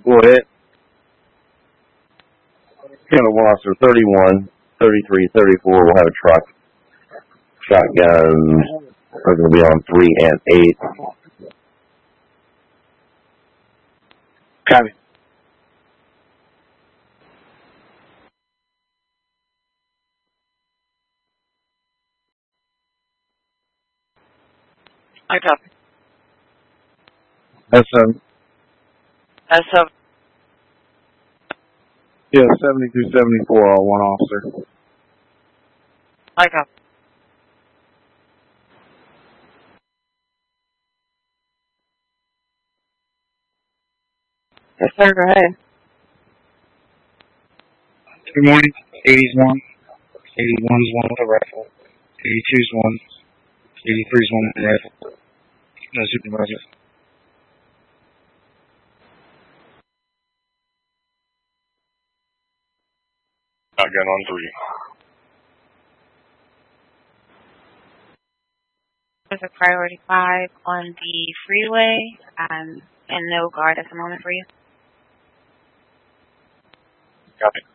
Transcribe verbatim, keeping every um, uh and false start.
Go ahead. Kind of Officer thirty-one, thirty-three, thirty-four will have a truck. Shotguns are going to be on three and eight. Copy. I copy. S seven. S seven. Yeah, seventy-two, seventy-four, all one officer. I copy. Yes, sir. Go ahead. Good morning. eighty's one. eighty-one's one with a rifle. eighty-two's one. eighty-three's one with a rifle. No supervisor. Shotgun on three. There's a priority five on the freeway, um, and no guard at the moment for you. Copy.